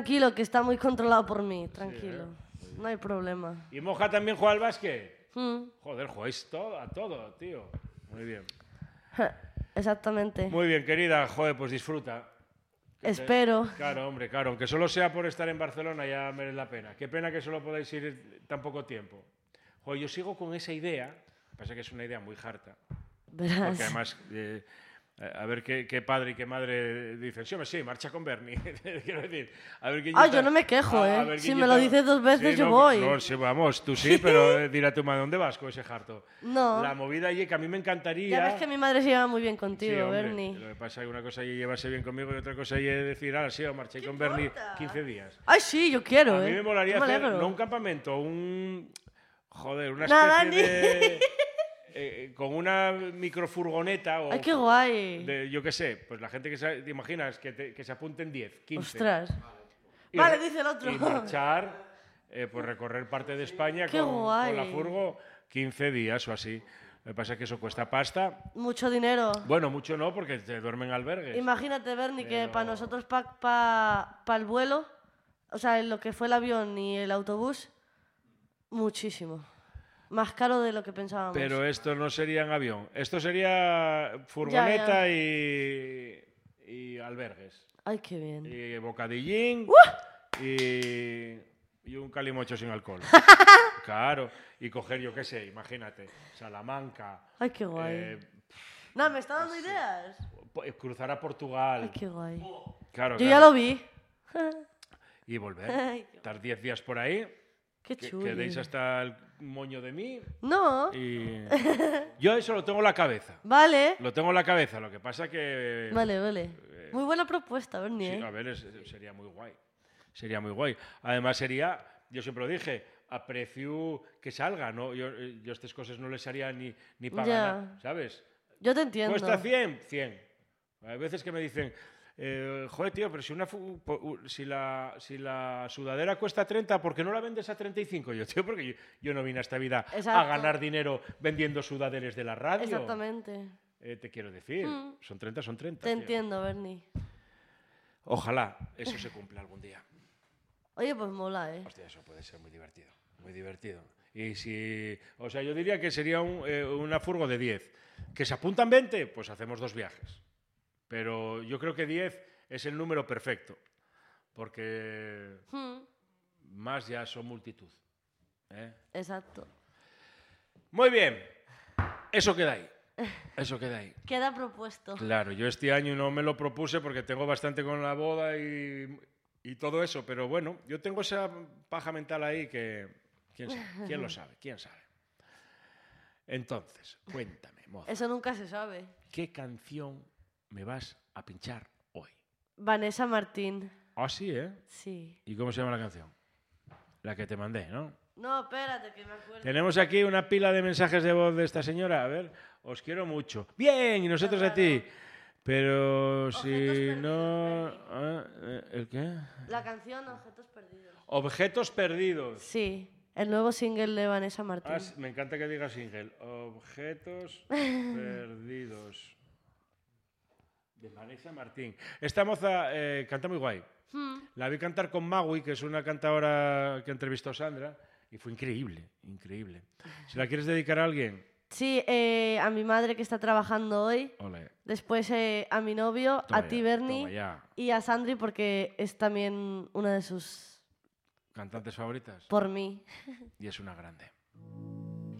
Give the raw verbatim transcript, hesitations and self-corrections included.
tranquilo, que está muy controlado por mí, tranquilo. Sí, ¿eh? No hay problema. ¿Y Moja también juega al básquet? Mm. Joder, jugáis todo, a todo, tío. Muy bien. Exactamente. Muy bien, querida. Joder, pues disfruta. Que Espero. Te... Claro, hombre, claro. Aunque solo sea por estar en Barcelona ya merece la pena. Qué pena que solo podáis ir tan poco tiempo. Joder, yo sigo con esa idea. Pasa que es una idea muy harta. Verás. Porque además... Eh, a ver qué, qué padre y qué madre dicen, sí, hombre, sí, marcha con Bernie. Quiero decir, a ver ah, yo no me quejo, a, ¿eh? A si me lo dices dos veces, sí, yo no, voy. No, sí, vamos, tú sí, pero dirá tu madre, ¿dónde vas con ese harto? No. La movida allí, que a mí me encantaría... Ya ves que mi madre se lleva muy bien contigo, sí, hombre, Bernie. Lo que pasa es que una cosa es llevarse bien conmigo y otra cosa es decir, ah, sí, marché con importa? Bernie quince días. Ay, sí, yo quiero, a ¿eh? A mí me molaría me hacer, alegro. no un campamento, un... Joder, una Nada, especie ni... de... Eh, con una microfurgoneta o... ¡Ay, qué guay! De, yo qué sé, pues la gente que se... ¿Te imaginas? Que, te, que se apunten diez, quince. ¡Ostras! Y, vale, dice el otro. Y marchar, eh, pues recorrer parte de España qué con, guay. con la furgo quince días o así. Lo que pasa es que eso cuesta pasta. Mucho dinero. Bueno, mucho no, porque te duermen albergues. Imagínate, Bernie, Pero... que para nosotros, para pa, pa el vuelo, o sea, lo que fue el avión y el autobús, muchísimo. Más caro de lo que pensábamos. Pero esto no sería en avión. Esto sería furgoneta ya, ya. Y, y albergues. Ay, qué bien. Y bocadillín. ¡Uh! Y, y un calimocho sin alcohol. Claro. Y coger, yo qué sé, imagínate, Salamanca. Ay, qué guay. Eh, no, me está dando sí. ideas. Cruzar a Portugal. Ay, qué guay. Claro, yo claro. ya lo vi. Y volver. Ay, estar diez días por ahí. Qué chulo. Que deis hasta el moño de mí. No. Y... Yo eso lo tengo en la cabeza. Vale. Lo tengo en la cabeza, lo que pasa que... Vale, vale. Eh, Muy buena propuesta, Bernie. Sí, ¿eh? a ver, es, sería muy guay. Sería muy guay. Además sería, yo siempre lo dije, a precio que salga, ¿no? Yo, yo estas cosas no les haría ni, ni para ganar, ¿sabes? Yo te entiendo. ¿Cuesta cien? cien. Hay veces que me dicen... Eh, joder, tío, pero si, una si, la, si la sudadera cuesta treinta, ¿por qué no la vendes a treinta y cinco? Yo, tío, porque yo, yo no vine a esta vida Exacto. a ganar dinero vendiendo sudaderes de la radio. Exactamente. Eh, te quiero decir, mm. son treinta, son treinta. Te tío. entiendo, Bernie. Ojalá eso se cumpla algún día. Oye, pues mola, ¿eh? Hostia, eso puede ser muy divertido, muy divertido. Y si, o sea, yo diría que sería un, eh, una furgo de diez. ¿Que se apuntan veinte? Pues hacemos dos viajes. Pero yo creo que diez es el número perfecto, porque hmm. más ya son multitud. ¿eh? Exacto. Muy bien, eso queda ahí. Eso queda ahí. Queda propuesto. Claro, yo este año no me lo propuse porque tengo bastante con la boda y, y todo eso, pero bueno, yo tengo esa paja mental ahí que... ¿Quién sabe? ¿Quién lo sabe? ¿Quién sabe? Entonces, cuéntame, moza. Eso nunca se sabe. ¿Qué canción me vas a pinchar hoy? Vanessa Martín. Ah, sí, ¿eh? Sí. ¿Y cómo se llama la canción? La que te mandé, ¿no? No, espérate, que me acuerdo. Tenemos aquí una pila de mensajes de voz de esta señora. A ver, os quiero mucho. Bien, y nosotros a ti. Pero Objetos si perdidos, no... ¿Eh? ¿El qué? La canción Objetos Perdidos. Objetos Perdidos. Sí, el nuevo single de Vanessa Martín. Ah, me encanta que diga single. Objetos Perdidos. De Vanessa Martín. Esta moza eh, canta muy guay. Hmm. La vi cantar con Magui, que es una cantadora que entrevistó Sandra, y fue increíble, increíble. ¿Se la quieres dedicar a alguien? Sí, eh, a mi madre que está trabajando hoy. Olé. Después eh, a mi novio, toma a ti, ya, Bernie, y a Sandri, porque es también una de sus... ¿Cantantes favoritas? Por mí. Y es una grande.